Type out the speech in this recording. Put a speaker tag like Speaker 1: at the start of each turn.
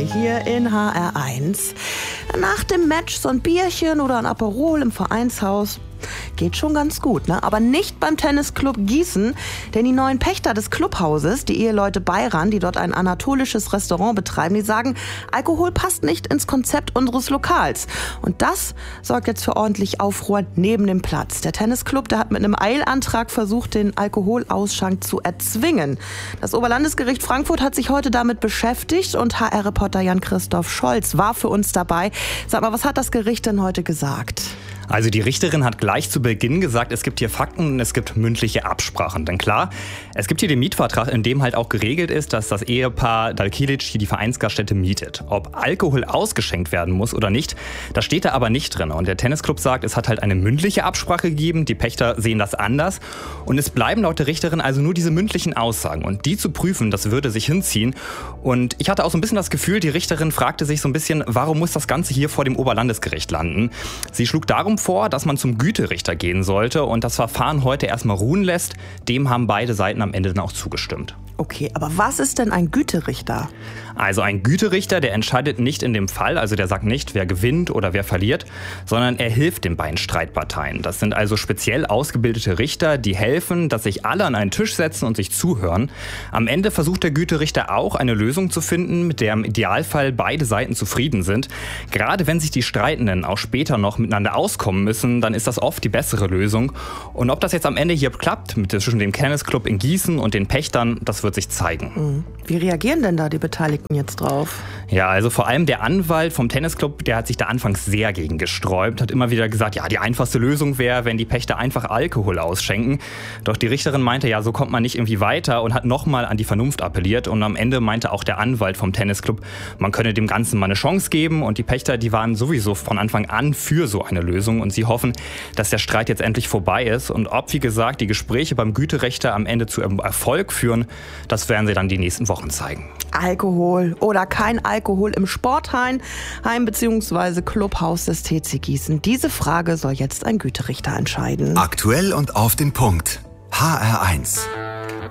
Speaker 1: hier in HR1. Nach dem Match so ein Bierchen oder ein Aperol im Vereinshaus geht schon ganz gut, ne? Aber nicht beim Tennisclub Gießen, denn die neuen Pächter des Clubhauses, die Eheleute Bayran, die dort ein anatolisches Restaurant betreiben, die sagen, Alkohol passt nicht ins Konzept unseres Lokals. Und das sorgt jetzt für ordentlich Aufruhr neben dem Platz. Der Tennisclub, der hat mit einem Eilantrag versucht, den Alkoholausschank zu erzwingen. Das Oberlandesgericht Frankfurt hat sich heute damit beschäftigt und HR-Reporter Jan-Christoph Scholz war für uns dabei. Sag mal, was hat das Gericht denn heute gesagt?
Speaker 2: Also die Richterin hat gleich zu Beginn gesagt, es gibt hier Fakten und es gibt mündliche Absprachen. Denn klar, es gibt hier den Mietvertrag, in dem halt auch geregelt ist, dass das Ehepaar Dalkilic hier die Vereinsgaststätte mietet. Ob Alkohol ausgeschenkt werden muss oder nicht, das steht da aber nicht drin. Und der Tennisclub sagt, es hat halt eine mündliche Absprache gegeben, die Pächter sehen das anders. Und es bleiben laut der Richterin also nur diese mündlichen Aussagen. Und die zu prüfen, das würde sich hinziehen. Und ich hatte auch so ein bisschen das Gefühl, die Richterin fragte sich so ein bisschen, warum muss das Ganze hier vor dem Oberlandesgericht landen? Sie schlug darum vor, dass man zum Güterichter gehen sollte und das Verfahren heute erstmal ruhen lässt. Dem haben beide Seiten am Ende dann auch zugestimmt.
Speaker 1: Okay, aber was ist denn ein Güterichter?
Speaker 2: Also ein Güterichter, der entscheidet nicht in dem Fall, also der sagt nicht, wer gewinnt oder wer verliert, sondern er hilft den beiden Streitparteien. Das sind also speziell ausgebildete Richter, die helfen, dass sich alle an einen Tisch setzen und sich zuhören. Am Ende versucht der Güterichter auch eine Lösung zu finden, mit der im Idealfall beide Seiten zufrieden sind. Gerade wenn sich die Streitenden auch später noch miteinander auskommen müssen, dann ist das oft die bessere Lösung. Und ob das jetzt am Ende hier klappt, zwischen dem Tennisclub in Gießen und den Pächtern, das wird sich zeigen.
Speaker 1: Wie reagieren denn da die Beteiligten jetzt drauf?
Speaker 2: Ja, also vor allem der Anwalt vom Tennisclub, der hat sich da anfangs sehr gegen gesträubt, hat immer wieder gesagt, ja, die einfachste Lösung wäre, wenn die Pächter einfach Alkohol ausschenken. Doch die Richterin meinte, ja, so kommt man nicht irgendwie weiter und hat nochmal an die Vernunft appelliert. Und am Ende meinte auch der Anwalt vom Tennisclub, man könne dem Ganzen mal eine Chance geben. Und die Pächter, die waren sowieso von Anfang an für so eine Lösung. Und sie hoffen, dass der Streit jetzt endlich vorbei ist. Und ob, wie gesagt, die Gespräche beim Güterichter am Ende zu Erfolg führen, das werden sie dann die nächsten Wochen zeigen.
Speaker 1: Alkohol oder kein Alkohol im Sportheim bzw. Clubhaus des TC Gießen. Diese Frage soll jetzt ein Güterichter entscheiden.
Speaker 3: Aktuell und auf den Punkt. HR1.